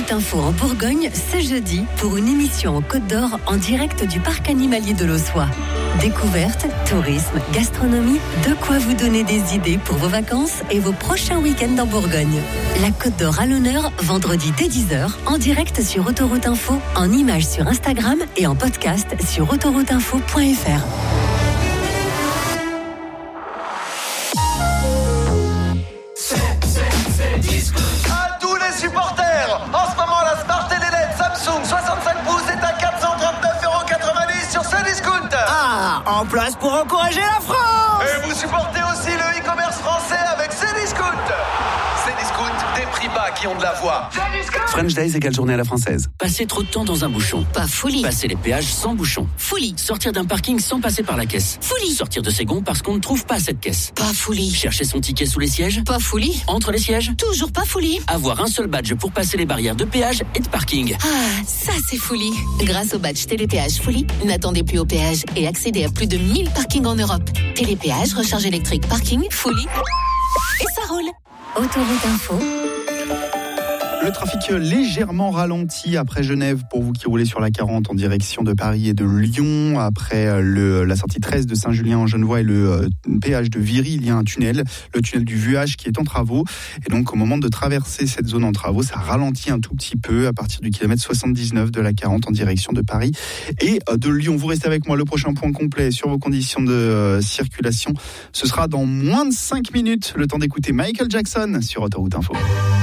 Autoroute Info en Bourgogne ce jeudi pour une émission en Côte d'Or en direct du parc animalier de l'Ossois. Découverte, tourisme, gastronomie, de quoi vous donner des idées pour vos vacances et vos prochains week-ends en Bourgogne. La Côte d'Or à l'honneur, vendredi dès 10h, en direct sur Autoroute Info, en images sur Instagram et en podcast sur autorouteinfo.fr. À tous les supporters, en ce moment la Smart TV LED Samsung 65 pouces est à 439,90€ sur Cdiscount. Ah, en place pour encourager la France. Et vous supportez aussi le e-commerce français avec Cdiscount. Cdiscount, des prix bas qui ont de la voix. French Days égale journée à la française. Passer trop de temps dans un bouchon. Pas folie. Passer les péages sans bouchon. Folie. Sortir d'un parking sans passer par la caisse. Folie. Sortir de ses gonds parce qu'on ne trouve pas cette caisse. Pas folie. Chercher son ticket sous les sièges. Pas folie. Entre les sièges. Toujours pas folie. Avoir un seul badge pour passer les barrières de péage et de parking. Ah, ça c'est folie. Grâce au badge Télépéage Folie, n'attendez plus au péage et accédez à plus de 1000 parkings en Europe. Télépéage, recharge électrique, parking, Folie. Et ça roule. Autoroute Info. Le trafic légèrement ralenti après Genève pour vous qui roulez sur la 40 en direction de Paris et de Lyon. Après la sortie 13 de Saint-Julien-en-Genevois et le péage de Viry, il y a un tunnel, le tunnel du Vuage qui est en travaux. Et donc au moment de traverser cette zone en travaux, ça ralentit un tout petit peu à partir du kilomètre 79 de la 40 en direction de Paris et de Lyon. Vous restez avec moi, le prochain point complet sur vos conditions de circulation. Ce sera dans moins de 5 minutes, le temps d'écouter Michael Jackson sur Autoroute Info.